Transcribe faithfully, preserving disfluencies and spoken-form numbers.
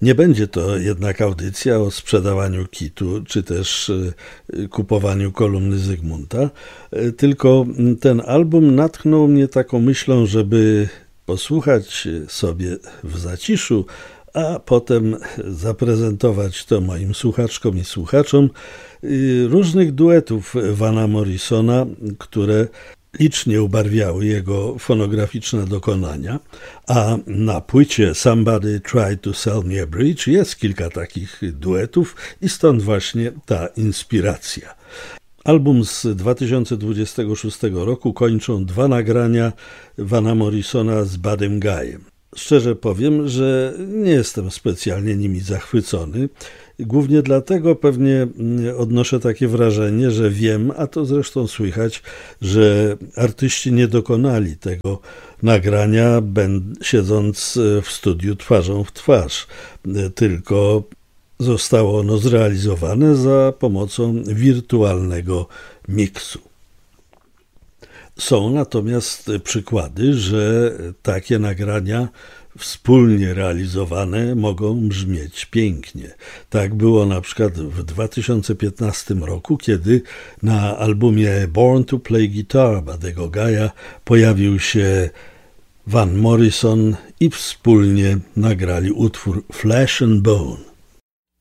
Nie będzie to jednak audycja o sprzedawaniu kitu, czy też kupowaniu kolumny Zygmunta, tylko ten album natchnął mnie taką myślą, żeby posłuchać sobie w zaciszu, a potem zaprezentować to moim słuchaczkom i słuchaczom różnych duetów Vana Morrisona, które licznie ubarwiały jego fonograficzne dokonania, a na płycie Somebody Tried to Sell Me a Bridge jest kilka takich duetów i stąd właśnie ta inspiracja. Album z dwa tysiące dwudziestego szóstego roku kończą dwa nagrania Vana Morrisona z Buddym Guyem. Szczerze powiem, że nie jestem specjalnie nimi zachwycony. Głównie dlatego pewnie odnoszę takie wrażenie, że wiem, a to zresztą słychać, że artyści nie dokonali tego nagrania siedząc w studiu twarzą w twarz, tylko zostało ono zrealizowane za pomocą wirtualnego miksu. Są natomiast przykłady, że takie nagrania wspólnie realizowane mogą brzmieć pięknie. Tak było na przykład w dwa tysiące piętnastym roku, kiedy na albumie Born to Play Guitar Buddego Guy'a pojawił się Van Morrison i wspólnie nagrali utwór Flesh and Bone.